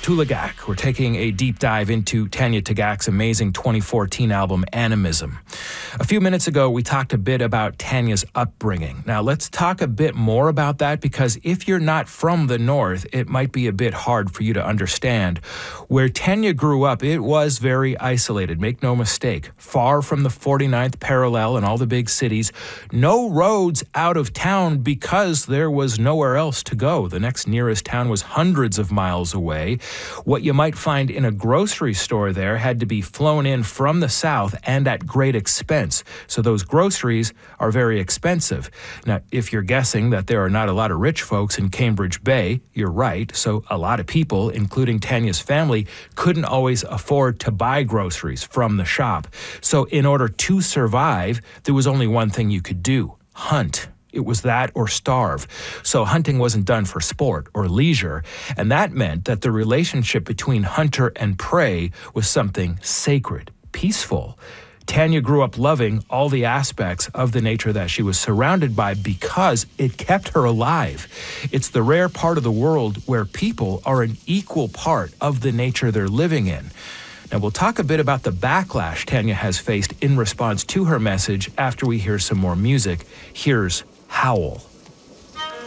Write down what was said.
Tulagak. We're taking a deep dive into Tanya Tagaq's amazing 2014 album, Animism. A few minutes ago, we talked a bit about Tanya's upbringing. Now, let's talk a bit more about that, because if you're not from the North, it might be a bit hard for you to understand. Where Tanya grew up, it was very isolated, make no mistake. Far from the 49th parallel and all the big cities. No roads out of town because there was nowhere else to go. The next nearest town was hundreds of miles away. What you might find in a grocery store there had to be flown in from the south and at great expense. So those groceries are very expensive. Now, if you're guessing that there are not a lot of rich folks in Cambridge Bay, you're right. So a lot of people, including Tanya's family, couldn't always afford to buy groceries from the shop. So in order to survive, there was only one thing you could do: hunt. It was that or starve. So hunting wasn't done for sport or leisure, and that meant that the relationship between hunter and prey was something sacred, peaceful. Tanya grew up loving all the aspects of the nature that she was surrounded by because it kept her alive. It's the rare part of the world where people are an equal part of the nature they're living in. Now, we'll talk a bit about the backlash Tanya has faced in response to her message after we hear some more music. Here's Howl.